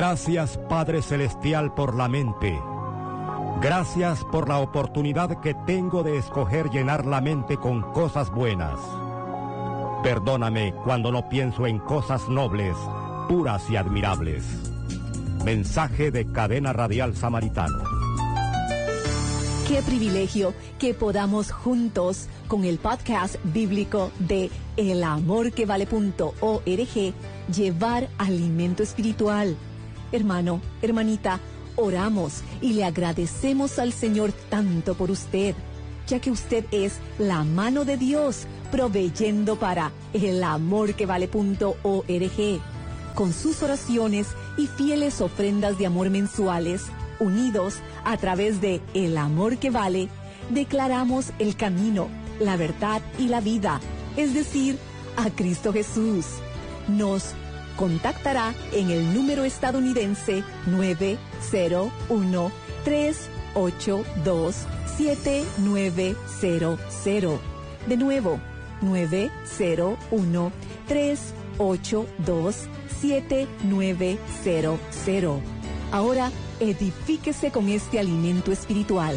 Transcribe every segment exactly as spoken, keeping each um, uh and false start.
Gracias, Padre Celestial, por la mente. Gracias por la oportunidad que tengo de escoger llenar la mente con cosas buenas. Perdóname cuando no pienso en cosas nobles, puras y admirables. Mensaje de Cadena Radial Samaritano. Qué privilegio que podamos juntos con el podcast bíblico de el amor que vale punto org llevar alimento espiritual. Hermano, hermanita, oramos y le agradecemos al Señor tanto por usted, ya que usted es la mano de Dios proveyendo para el amor que vale punto org. Con sus oraciones y fieles ofrendas de amor mensuales, unidos a través de El Amor que Vale, declaramos el camino, la verdad y la vida, es decir, a Cristo Jesús. Nos contactará en el número estadounidense nueve cero uno, tres ocho dos, siete nueve cero cero. De nuevo, nueve cero uno, tres ocho dos, siete nueve cero cero. Ahora, edifíquese con este alimento espiritual.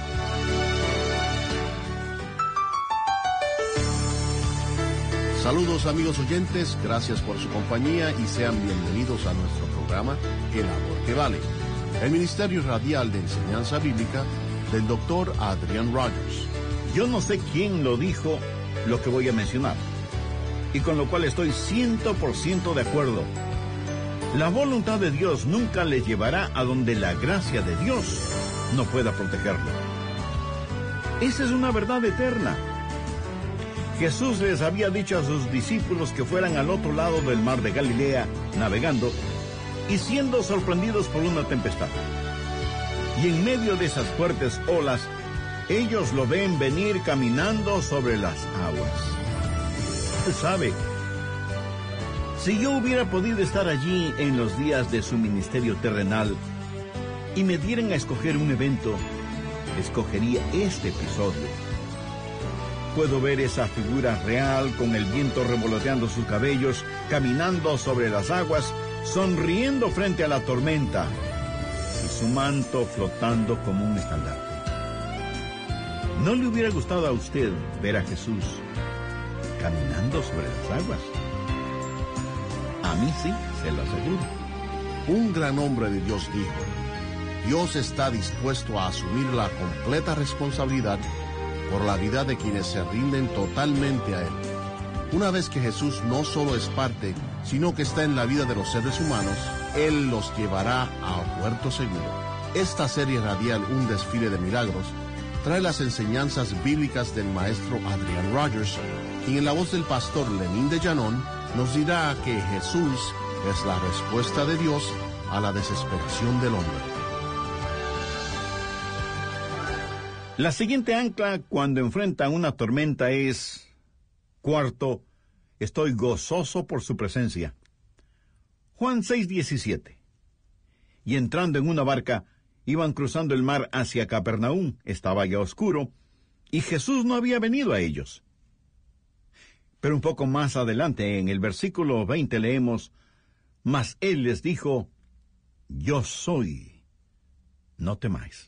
Saludos amigos oyentes, gracias por su compañía y sean bienvenidos a nuestro programa El Amor que Vale, el Ministerio Radial de Enseñanza Bíblica del doctor Adrian Rogers. Yo no sé quién lo dijo lo que voy a mencionar, y con lo cual estoy cien por ciento de acuerdo. La voluntad de Dios nunca le llevará a donde la gracia de Dios no pueda protegerlo. Esa es una verdad eterna. Jesús les había dicho a sus discípulos que fueran al otro lado del mar de Galilea, navegando, y siendo sorprendidos por una tempestad. Y en medio de esas fuertes olas, ellos lo ven venir caminando sobre las aguas. ¿Sabe? Si yo hubiera podido estar allí en los días de su ministerio terrenal y me dieran a escoger un evento, escogería este episodio. Puedo ver esa figura real con el viento revoloteando sus cabellos, caminando sobre las aguas, sonriendo frente a la tormenta y su manto flotando como un estandarte. ¿No le hubiera gustado a usted ver a Jesús caminando sobre las aguas? A mí sí, se lo aseguro. Un gran hombre de Dios dijo: Dios está dispuesto a asumir la completa responsabilidad por la vida de quienes se rinden totalmente a Él. Una vez que Jesús no solo es parte, sino que está en la vida de los seres humanos, Él los llevará a puerto seguro. Esta serie radial, Un Desfile de Milagros, trae las enseñanzas bíblicas del maestro Adrian Rogers, quien en la voz del pastor Lenín de Llanón nos dirá que Jesús es la respuesta de Dios a la desesperación del hombre. La siguiente ancla cuando enfrentan una tormenta es: cuarto, estoy gozoso por su presencia. Juan seis diecisiete. Y entrando en una barca, iban cruzando el mar hacia Capernaum. Estaba ya oscuro, y Jesús no había venido a ellos. Pero un poco más adelante, en el versículo veinte, leemos: Mas él les dijo: Yo soy, no temáis.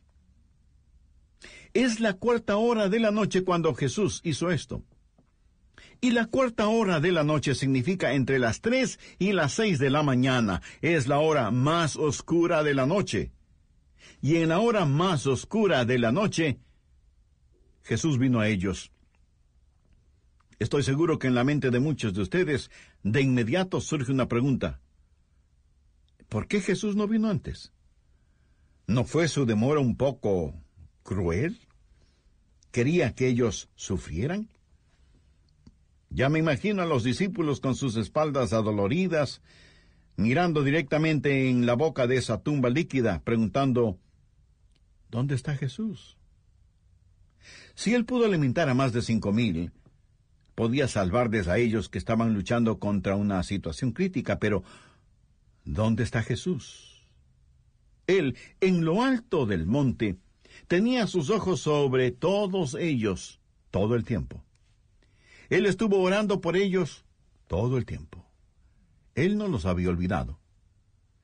Es la cuarta hora de la noche cuando Jesús hizo esto. Y la cuarta hora de la noche significa entre las tres y las seis de la mañana. Es la hora más oscura de la noche. Y en la hora más oscura de la noche, Jesús vino a ellos. Estoy seguro que en la mente de muchos de ustedes, de inmediato surge una pregunta: ¿por qué Jesús no vino antes? ¿No fue su demora un poco cruel? ¿Quería que ellos sufrieran? Ya me imagino a los discípulos con sus espaldas adoloridas, mirando directamente en la boca de esa tumba líquida, preguntando: ¿dónde está Jesús? Si él pudo alimentar a más de cinco mil, podía salvarles a ellos que estaban luchando contra una situación crítica, pero ¿dónde está Jesús? Él, en lo alto del monte, tenía sus ojos sobre todos ellos todo el tiempo. Él estuvo orando por ellos todo el tiempo. Él no los había olvidado.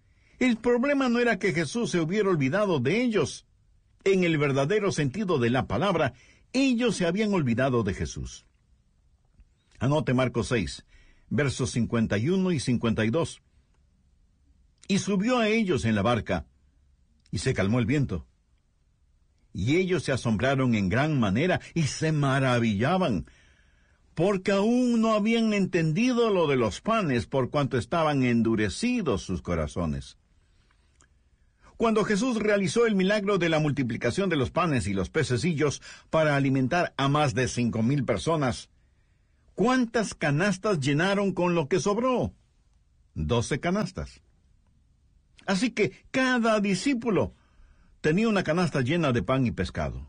El problema no era que Jesús se hubiera olvidado de ellos. En el verdadero sentido de la palabra, ellos se habían olvidado de Jesús. Anote Marcos seis, versos cincuenta y uno y cincuenta y dos. Y subió a ellos en la barca, y se calmó el viento. Y ellos se asombraron en gran manera, y se maravillaban, porque aún no habían entendido lo de los panes, por cuanto estaban endurecidos sus corazones. Cuando Jesús realizó el milagro de la multiplicación de los panes y los pececillos para alimentar a más de cinco mil personas, ¿cuántas canastas llenaron con lo que sobró? Doce canastas. Así que cada discípulo tenía una canasta llena de pan y pescado.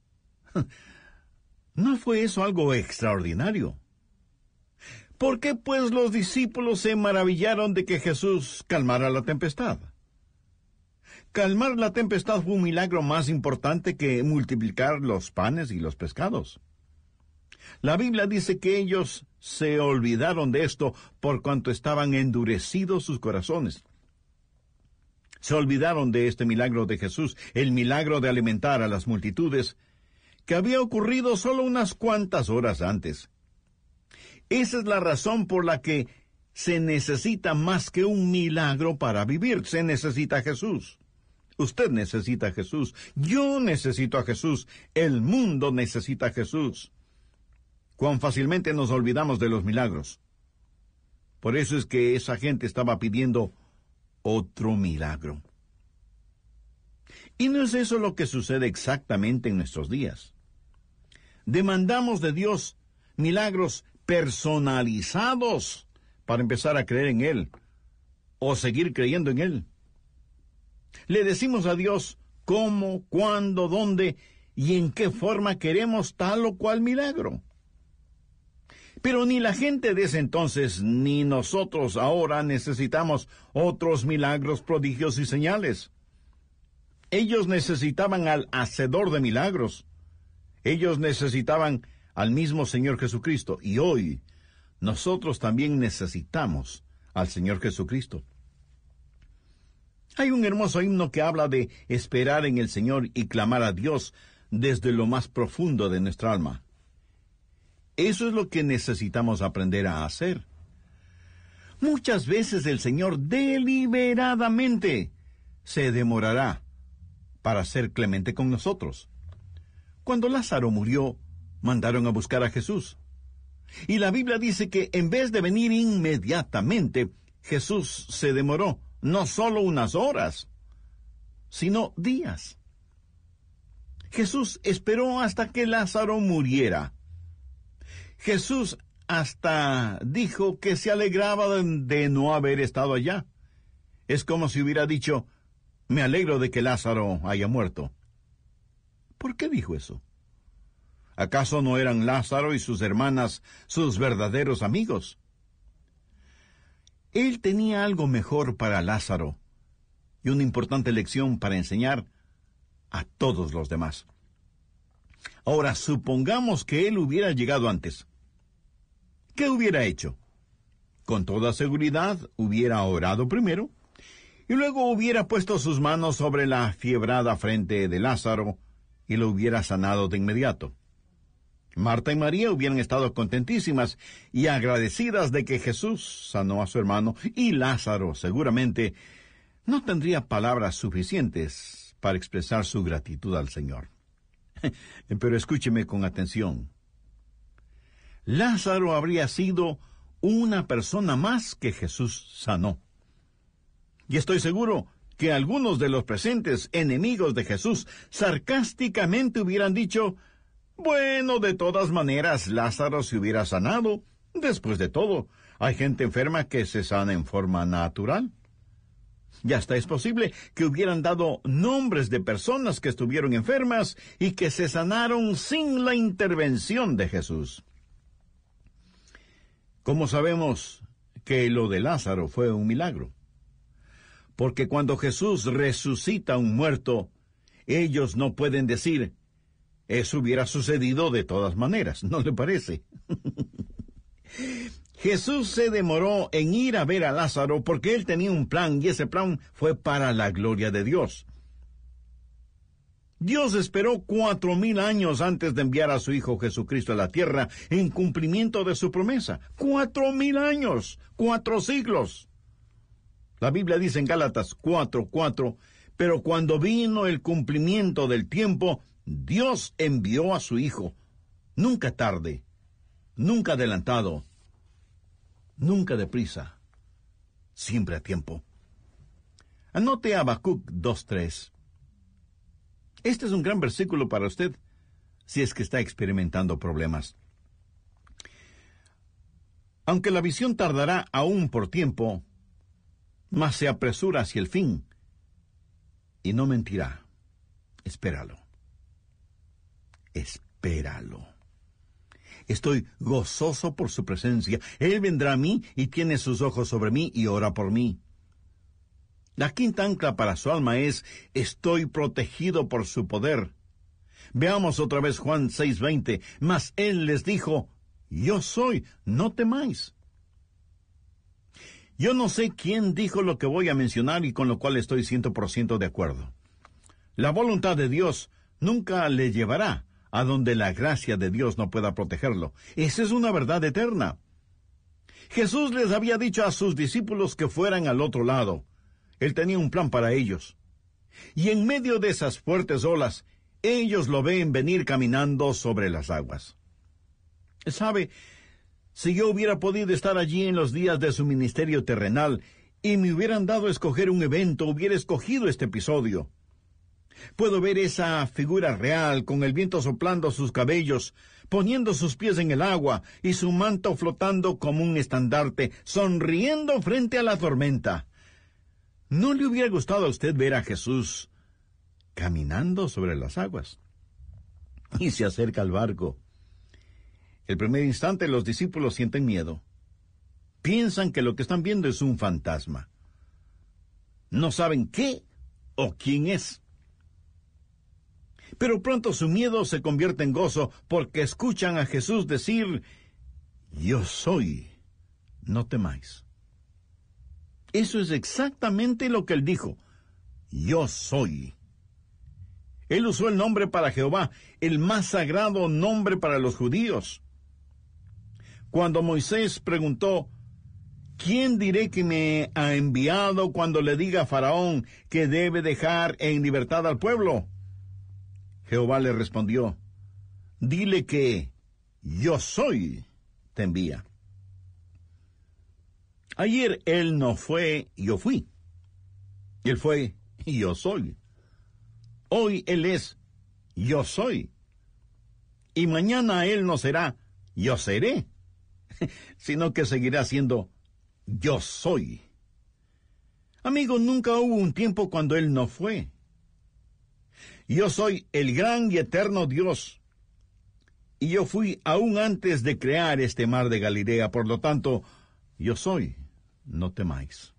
¿No fue eso algo extraordinario? ¿Por qué pues los discípulos se maravillaron de que Jesús calmara la tempestad? Calmar la tempestad fue un milagro más importante que multiplicar los panes y los pescados. La Biblia dice que ellos se olvidaron de esto por cuanto estaban endurecidos sus corazones. Se olvidaron de este milagro de Jesús, el milagro de alimentar a las multitudes, que había ocurrido solo unas cuantas horas antes. Esa es la razón por la que se necesita más que un milagro para vivir. Se necesita a Jesús. Usted necesita a Jesús. Yo necesito a Jesús. El mundo necesita a Jesús. Cuán fácilmente nos olvidamos de los milagros. Por eso es que esa gente estaba pidiendo otro milagro. Y no es eso lo que sucede exactamente en nuestros días. Demandamos de Dios milagros personalizados para empezar a creer en Él o seguir creyendo en Él. Le decimos a Dios cómo, cuándo, dónde y en qué forma queremos tal o cual milagro. Pero ni la gente de ese entonces, ni nosotros ahora necesitamos otros milagros, prodigios y señales. Ellos necesitaban al hacedor de milagros. Ellos necesitaban al mismo Señor Jesucristo. Y hoy, nosotros también necesitamos al Señor Jesucristo. Hay un hermoso himno que habla de esperar en el Señor y clamar a Dios desde lo más profundo de nuestra alma. Eso es lo que necesitamos aprender a hacer. Muchas veces el Señor deliberadamente se demorará para ser clemente con nosotros. Cuando Lázaro murió, mandaron a buscar a Jesús. Y la Biblia dice que en vez de venir inmediatamente, Jesús se demoró no solo unas horas, sino días. Jesús esperó hasta que Lázaro muriera. Jesús hasta dijo que se alegraba de no haber estado allá. Es como si hubiera dicho, me alegro de que Lázaro haya muerto. ¿Por qué dijo eso? ¿Acaso no eran Lázaro y sus hermanas sus verdaderos amigos? Él tenía algo mejor para Lázaro y una importante lección para enseñar a todos los demás. Ahora, supongamos que él hubiera llegado antes. ¿Qué hubiera hecho? Con toda seguridad, hubiera orado primero, y luego hubiera puesto sus manos sobre la fiebrada frente de Lázaro, y lo hubiera sanado de inmediato. Marta y María hubieran estado contentísimas y agradecidas de que Jesús sanó a su hermano, y Lázaro seguramente no tendría palabras suficientes para expresar su gratitud al Señor. Pero escúcheme con atención. Lázaro habría sido una persona más que Jesús sanó. Y estoy seguro que algunos de los presentes enemigos de Jesús sarcásticamente hubieran dicho, bueno, de todas maneras, Lázaro se hubiera sanado. Después de todo, hay gente enferma que se sana en forma natural. Y hasta es posible que hubieran dado nombres de personas que estuvieron enfermas y que se sanaron sin la intervención de Jesús. ¿Cómo sabemos que lo de Lázaro fue un milagro? Porque cuando Jesús resucita a un muerto, ellos no pueden decir, eso hubiera sucedido de todas maneras, ¿no le parece? Jesús se demoró en ir a ver a Lázaro porque él tenía un plan, y ese plan fue para la gloria de Dios. Dios esperó cuatro mil años antes de enviar a su Hijo Jesucristo a la tierra en cumplimiento de su promesa. Cuatro mil años, cuatro siglos. La Biblia dice en Gálatas cuatro, cuatro, pero cuando vino el cumplimiento del tiempo, Dios envió a su Hijo. Nunca tarde, nunca adelantado, nunca deprisa, siempre a tiempo. Anote Habacuc dos, tres. Este es un gran versículo para usted, si es que está experimentando problemas. Aunque la visión tardará aún por tiempo, mas se apresura hacia el fin, y no mentirá. Espéralo. Espéralo. Estoy gozoso por su presencia. Él vendrá a mí y tiene sus ojos sobre mí y ora por mí. La quinta ancla para su alma es: estoy protegido por su poder. Veamos otra vez Juan seis veinte. Mas él les dijo: yo soy, no temáis. Yo no sé quién dijo lo que voy a mencionar y con lo cual estoy cien por ciento de acuerdo. La voluntad de Dios nunca le llevará a donde la gracia de Dios no pueda protegerlo. Esa es una verdad eterna. Jesús les había dicho a sus discípulos que fueran al otro lado. Él tenía un plan para ellos. Y en medio de esas fuertes olas, ellos lo ven venir caminando sobre las aguas. ¿Sabe? Si yo hubiera podido estar allí en los días de su ministerio terrenal y me hubieran dado a escoger un evento, hubiera escogido este episodio. Puedo ver esa figura real con el viento soplando sus cabellos, poniendo sus pies en el agua y su manto flotando como un estandarte, sonriendo frente a la tormenta. ¿No le hubiera gustado a usted ver a Jesús caminando sobre las aguas? Y se acerca al barco. El primer instante los discípulos sienten miedo. Piensan que lo que están viendo es un fantasma. No saben qué o quién es. Pero pronto su miedo se convierte en gozo porque escuchan a Jesús decir: yo soy, no temáis. Eso es exactamente lo que él dijo: yo soy. Él usó el nombre para Jehová, el más sagrado nombre para los judíos. Cuando Moisés preguntó: ¿quién diré que me ha enviado cuando le diga a Faraón que debe dejar en libertad al pueblo? Jehová le respondió: dile que yo soy, te envía. Ayer él no fue, yo fui. Él fue, yo soy. Hoy él es, yo soy. Y mañana él no será, yo seré, sino que seguirá siendo, yo soy. Amigo, nunca hubo un tiempo cuando él no fue. Yo soy el gran y eterno Dios. Y yo fui aún antes de crear este mar de Galilea, por lo tanto, yo soy, no temáis.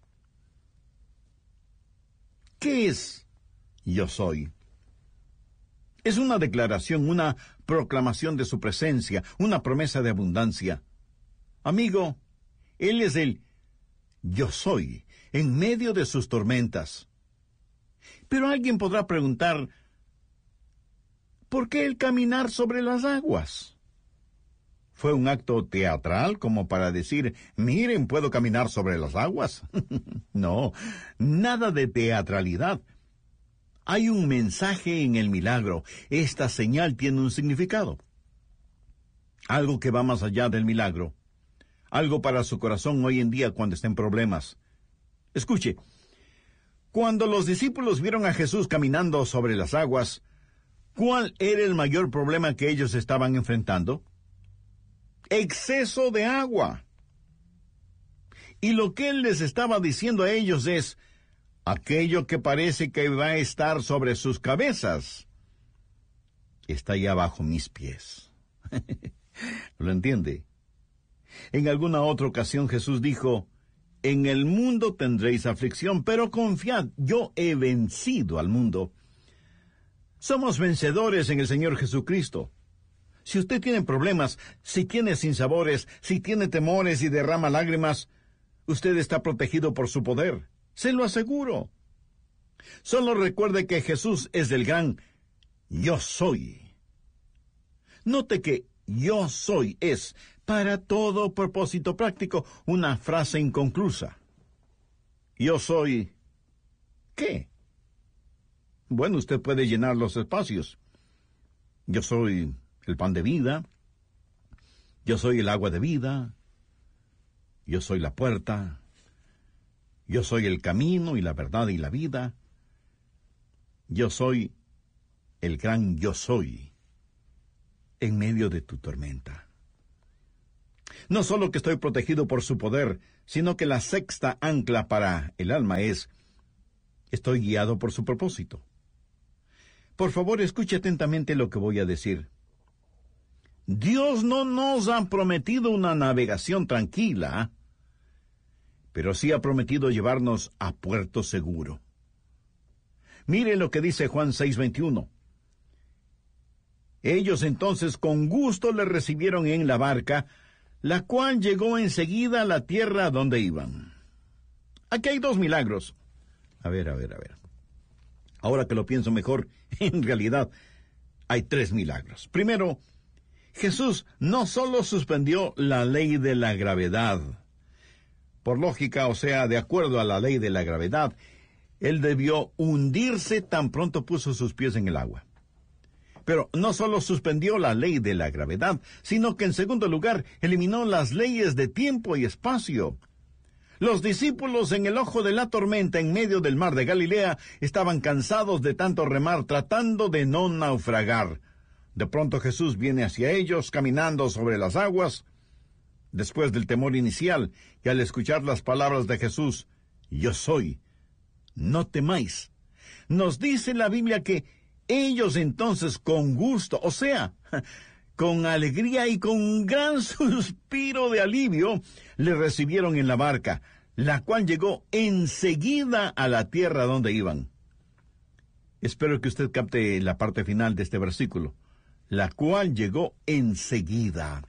¿Qué es yo soy? Es una declaración, una proclamación de su presencia, una promesa de abundancia. Amigo, él es el yo soy, en medio de sus tormentas. Pero alguien podrá preguntar: ¿por qué el caminar sobre las aguas? ¿Fue un acto teatral como para decir, miren, puedo caminar sobre las aguas? No, nada de teatralidad. Hay un mensaje en el milagro. Esta señal tiene un significado. Algo que va más allá del milagro. Algo para su corazón hoy en día cuando está en problemas. Escuche, cuando los discípulos vieron a Jesús caminando sobre las aguas, ¿cuál era el mayor problema que ellos estaban enfrentando? Exceso de agua. Y lo que él les estaba diciendo a ellos es: aquello que parece que va a estar sobre sus cabezas está ya bajo mis pies. ¿Lo entiende? En alguna otra ocasión Jesús dijo: en el mundo tendréis aflicción, pero confiad, yo he vencido al mundo. Somos vencedores en el Señor Jesucristo. Si usted tiene problemas, si tiene sinsabores, si tiene temores y derrama lágrimas, usted está protegido por su poder. Se lo aseguro. Solo recuerde que Jesús es el gran yo soy. Note que yo soy es, para todo propósito práctico, una frase inconclusa. Yo soy... ¿qué? Bueno, usted puede llenar los espacios. Yo soy el pan de vida. Yo soy el agua de vida. Yo soy la puerta. Yo soy el camino y la verdad y la vida. Yo soy el gran yo soy en medio de tu tormenta. No solo que estoy protegido por su poder, sino que la sexta ancla para el alma es: estoy guiado por su propósito. Por favor, escuche atentamente lo que voy a decir. Dios no nos ha prometido una navegación tranquila, pero sí ha prometido llevarnos a puerto seguro. Mire lo que dice Juan seis veintiuno. Ellos entonces con gusto le recibieron en la barca, la cual llegó enseguida a la tierra donde iban. Aquí hay dos milagros. A ver, a ver, a ver. Ahora que lo pienso mejor, en realidad hay tres milagros. Primero, Jesús no solo suspendió la ley de la gravedad. Por lógica, o sea, de acuerdo a la ley de la gravedad, él debió hundirse tan pronto puso sus pies en el agua. Pero no solo suspendió la ley de la gravedad, sino que en segundo lugar eliminó las leyes de tiempo y espacio. Los discípulos en el ojo de la tormenta en medio del mar de Galilea estaban cansados de tanto remar tratando de no naufragar. De pronto Jesús viene hacia ellos caminando sobre las aguas. Después del temor inicial y al escuchar las palabras de Jesús, yo soy, no temáis, nos dice la Biblia que ellos entonces con gusto, o sea, con alegría y con un gran suspiro de alivio, le recibieron en la barca, la cual llegó enseguida a la tierra donde iban. Espero que usted capte la parte final de este versículo, la cual llegó enseguida.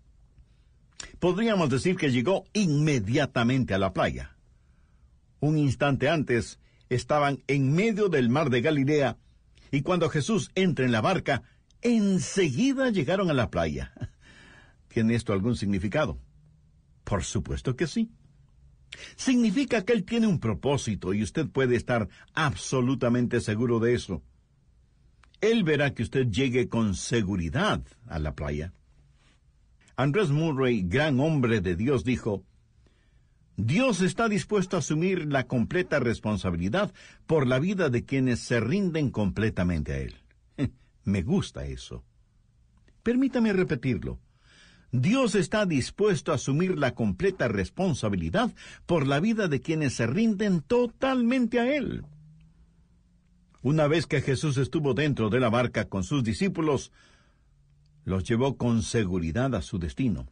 Podríamos decir que llegó inmediatamente a la playa. Un instante antes estaban en medio del mar de Galilea, y cuando Jesús entra en la barca, enseguida llegaron a la playa. ¿Tiene esto algún significado? Por supuesto que sí. Significa que Él tiene un propósito y usted puede estar absolutamente seguro de eso. Él verá que usted llegue con seguridad a la playa. Andrés Murray, gran hombre de Dios, dijo: Dios está dispuesto a asumir la completa responsabilidad por la vida de quienes se rinden completamente a Él. Me gusta eso. Permítame repetirlo. Dios está dispuesto a asumir la completa responsabilidad por la vida de quienes se rinden totalmente a Él. Una vez que Jesús estuvo dentro de la barca con sus discípulos, los llevó con seguridad a su destino.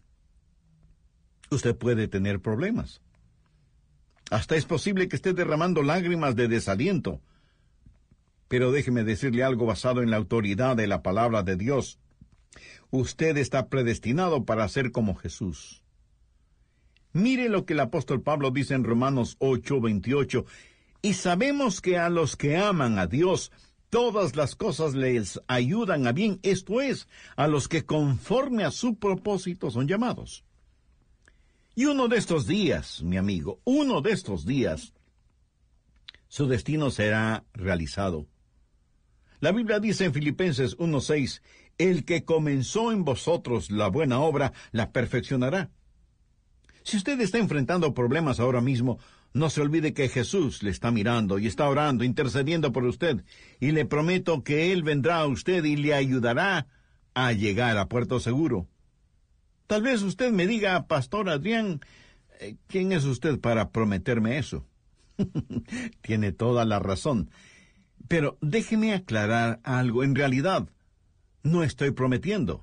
Usted puede tener problemas. Hasta es posible que esté derramando lágrimas de desaliento. Pero déjeme decirle algo basado en la autoridad de la palabra de Dios. Usted está predestinado para ser como Jesús. Mire lo que el apóstol Pablo dice en Romanos ocho veintiocho. Y sabemos que a los que aman a Dios, todas las cosas les ayudan a bien, esto es, a los que conforme a su propósito son llamados. Y uno de estos días, mi amigo, uno de estos días, su destino será realizado. La Biblia dice en Filipenses uno seis, el que comenzó en vosotros la buena obra, la perfeccionará. Si usted está enfrentando problemas ahora mismo, no se olvide que Jesús le está mirando y está orando, intercediendo por usted, y le prometo que Él vendrá a usted y le ayudará a llegar a puerto seguro. Tal vez usted me diga, Pastor Adrián, ¿quién es usted para prometerme eso? Tiene toda la razón. Pero déjeme aclarar algo. En realidad, no estoy prometiendo,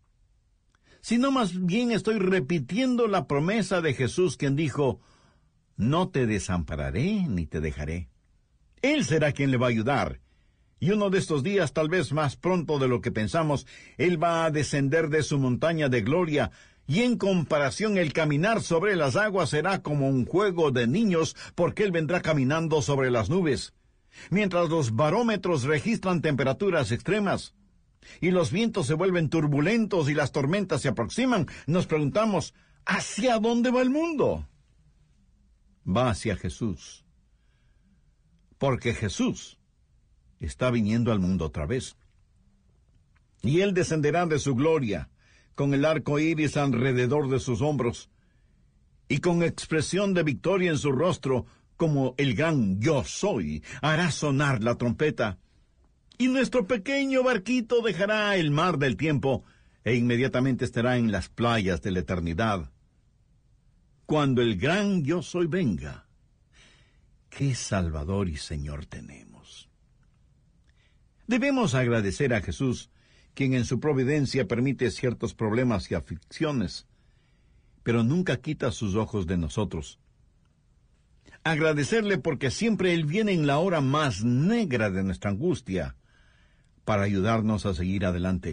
sino más bien estoy repitiendo la promesa de Jesús, quien dijo, no te desampararé ni te dejaré. Él será quien le va a ayudar, Y uno de estos días, tal vez más pronto de lo que pensamos, Él va a descender de su montaña de gloria, y en comparación el caminar sobre las aguas será como un juego de niños, porque Él vendrá caminando sobre las nubes. Mientras los barómetros registran temperaturas extremas, y los vientos se vuelven turbulentos y las tormentas se aproximan, nos preguntamos, ¿hacia dónde va el mundo? Va hacia Jesús. Porque Jesús está viniendo al mundo otra vez. Y Él descenderá de su gloria, con el arco iris alrededor de sus hombros, y con expresión de victoria en su rostro, como el gran yo soy, hará sonar la trompeta. Y nuestro pequeño barquito dejará el mar del tiempo, e inmediatamente estará en las playas de la eternidad. Cuando el gran yo soy venga, ¿qué Salvador y Señor tenemos? Debemos agradecer a Jesús, quien en su providencia permite ciertos problemas y aflicciones, pero nunca quita sus ojos de nosotros. Agradecerle porque siempre Él viene en la hora más negra de nuestra angustia, para ayudarnos a seguir adelante.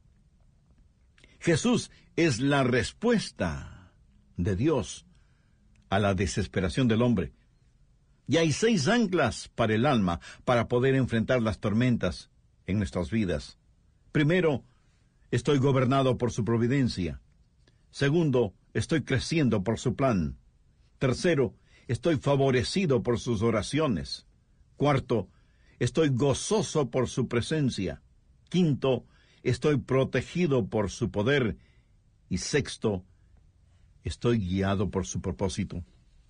Jesús es la respuesta de Dios a la desesperación del hombre. Y hay seis anclas para el alma para poder enfrentar las tormentas en nuestras vidas. Primero, estoy gobernado por su providencia. Segundo, estoy creciendo por su plan. Tercero, estoy favorecido por sus oraciones. Cuarto, estoy gozoso por su presencia. Quinto, estoy protegido por su poder. Y sexto, estoy guiado por su propósito.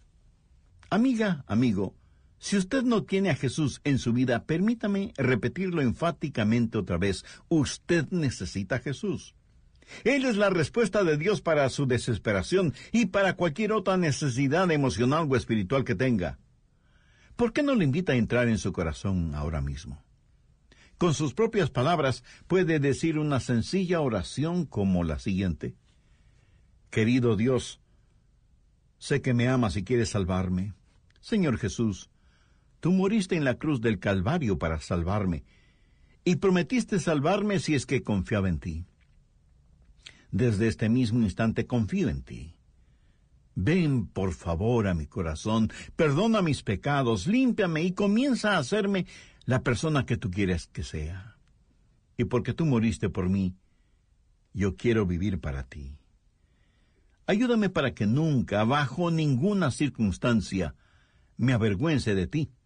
Amiga, amigo, si usted no tiene a Jesús en su vida, permítame repetirlo enfáticamente otra vez. Usted necesita a Jesús. Él es la respuesta de Dios para su desesperación y para cualquier otra necesidad emocional o espiritual que tenga. ¿Por qué no le invita a entrar en su corazón ahora mismo? Con sus propias palabras puede decir una sencilla oración como la siguiente. Querido Dios, sé que me amas y quieres salvarme. Señor Jesús, tú moriste en la cruz del Calvario para salvarme, y prometiste salvarme si es que confiaba en ti. Desde este mismo instante confío en ti. Ven, por favor, a mi corazón, perdona mis pecados, límpiame y comienza a hacerme la persona que tú quieres que sea. Y porque tú moriste por mí, yo quiero vivir para ti. Ayúdame para que nunca, bajo ninguna circunstancia, me avergüence de ti.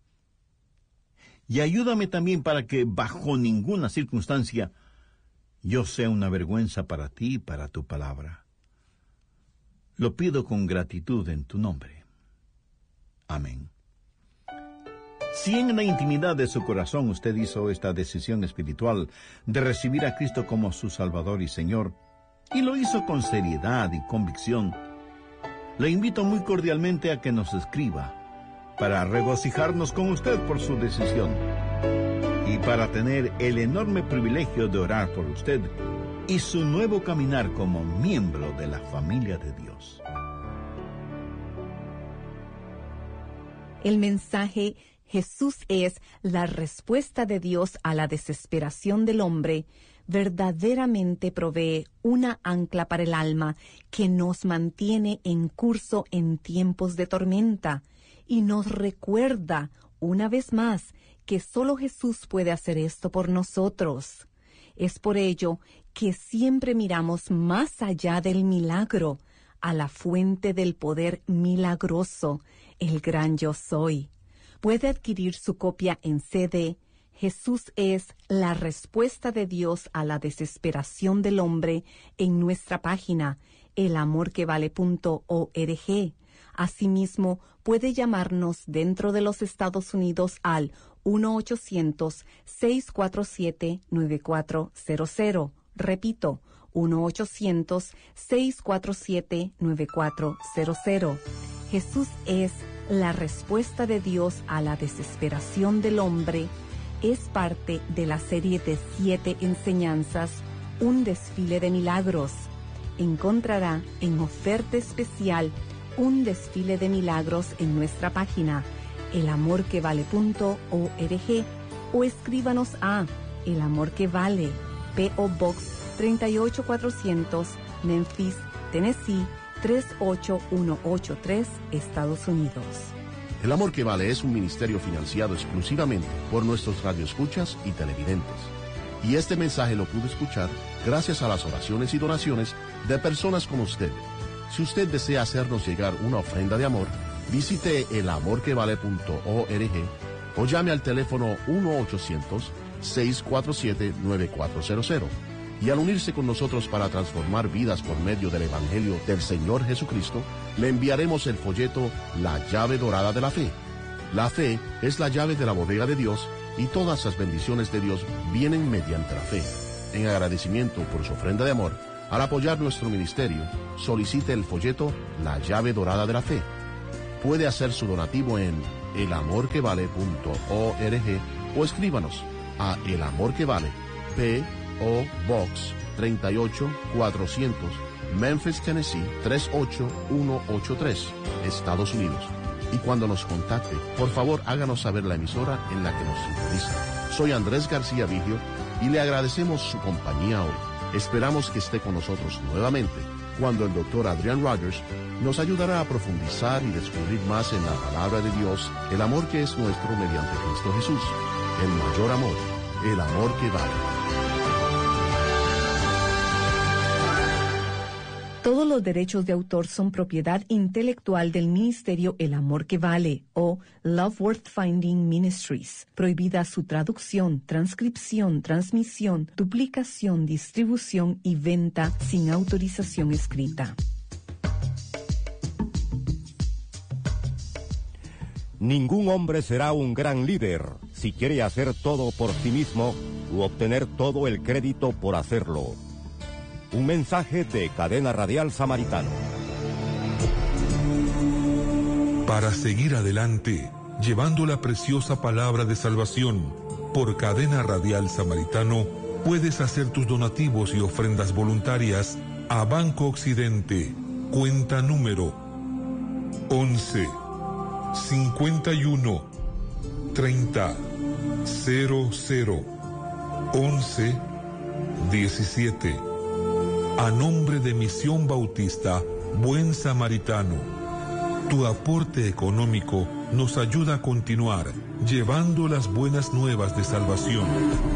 Y ayúdame también para que, bajo ninguna circunstancia, yo sea una vergüenza para ti y para tu palabra. Lo pido con gratitud en tu nombre. Amén. Si en la intimidad de su corazón usted hizo esta decisión espiritual de recibir a Cristo como su Salvador y Señor, y lo hizo con seriedad y convicción, le invito muy cordialmente a que nos escriba para regocijarnos con usted por su decisión y para tener el enorme privilegio de orar por usted y su nuevo caminar como miembro de la familia de Dios. El mensaje Jesús es la respuesta de Dios a la desesperación del hombre verdaderamente provee una ancla para el alma que nos mantiene en curso en tiempos de tormenta y nos recuerda una vez más que solo Jesús puede hacer esto por nosotros. Es por ello que siempre miramos más allá del milagro, a la fuente del poder milagroso, el gran yo soy. Puede adquirir su copia en C D. Jesús es la respuesta de Dios a la desesperación del hombre en nuestra página el amor que vale punto org. Asimismo, puede llamarnos dentro de los Estados Unidos al uno ochocientos, seis cuatro siete, nueve cuatro cero cero. Repito, uno ochocientos, seis cuatro siete, nueve cuatro cero cero. Jesús es la respuesta de Dios a la desesperación del hombre. Es parte de la serie de siete enseñanzas, Un desfile de milagros. Encontrará en oferta especial un desfile de milagros en nuestra página el amor que vale punto org o escríbanos a El Amor que Vale, P O Box treinta y ocho cuatrocientos, Memphis, Tennessee tres ocho uno ocho tres, Estados Unidos. El Amor que Vale es un ministerio financiado exclusivamente por nuestros radioescuchas y televidentes. Y este mensaje lo pudo escuchar gracias a las oraciones y donaciones de personas como usted. Si usted desea hacernos llegar una ofrenda de amor, visite el amor que vale punto org o llame al teléfono uno ochocientos, seis cuatro siete, nueve cuatro cero cero. Y al unirse con nosotros para transformar vidas por medio del Evangelio del Señor Jesucristo, le enviaremos el folleto La Llave Dorada de la Fe. La fe es la llave de la bodega de Dios y todas las bendiciones de Dios vienen mediante la fe. En agradecimiento por su ofrenda de amor, al apoyar nuestro ministerio, solicite el folleto La Llave Dorada de la Fe. Puede hacer su donativo en el amor que vale punto org o escríbanos a El Amor que Vale, P O Box treinta y ocho cuatrocientos, Memphis, Tennessee tres ocho uno ocho tres, Estados Unidos. Y cuando nos contacte, por favor háganos saber la emisora en la que nos sintoniza. Soy Andrés García Vigio y le agradecemos su compañía hoy. Esperamos que esté con nosotros nuevamente cuando el doctor Adrian Rogers nos ayudará a profundizar y descubrir más en la palabra de Dios el amor que es nuestro mediante Cristo Jesús. El mayor amor, el amor que vale. Todos los derechos de autor son propiedad intelectual del Ministerio El Amor que Vale o Love Worth Finding Ministries. Prohibida su traducción, transcripción, transmisión, duplicación, distribución y venta sin autorización escrita. Ningún hombre será un gran líder si quiere hacer todo por sí mismo u obtener todo el crédito por hacerlo. Un mensaje de Cadena Radial Samaritano. Para seguir adelante, llevando la preciosa palabra de salvación, por Cadena Radial Samaritano, puedes hacer tus donativos y ofrendas voluntarias a Banco Occidente, cuenta número once, cincuenta y uno, treinta, cero cero, once, diecisiete. A nombre de Misión Bautista Buen Samaritano, tu aporte económico nos ayuda a continuar llevando las buenas nuevas de salvación.